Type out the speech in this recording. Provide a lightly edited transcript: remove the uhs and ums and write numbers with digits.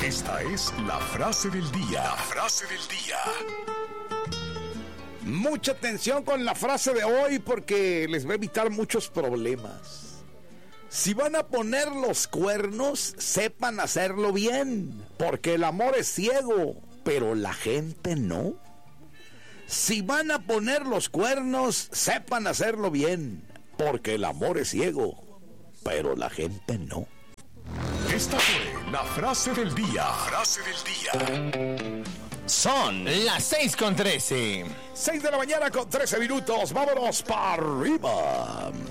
Esta es la frase del día. La frase del día. Mucha atención con la frase de hoy porque les va a evitar muchos problemas. Si van a poner los cuernos, sepan hacerlo bien, porque el amor es ciego, pero la gente no. Si van a poner los cuernos, sepan hacerlo bien, porque el amor es ciego, pero la gente no. Esta fue la frase del día. La frase del día. Son las 6:13. 6 de la mañana con 13 minutos. Vámonos para arriba.